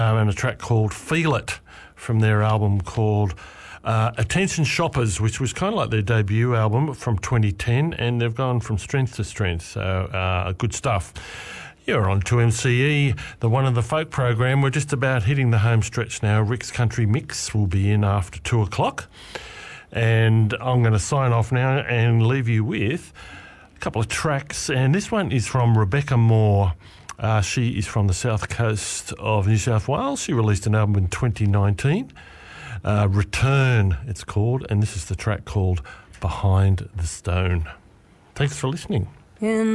and a track called Feel It from their album called Attention Shoppers, which was kind of like their debut album from 2010, and they've gone from strength to strength, so good stuff. You're on 2MCE, the One of the Folk program. We're just about hitting the home stretch now. Rick's Country Mix will be in after 2 o'clock, and I'm going to sign off now and leave you with a couple of tracks, and this one is from Rebecca Moore. She is from the south coast of New South Wales. She released an album in 2019. Return, it's called, and this is the track called Behind the Stone. Thanks for listening.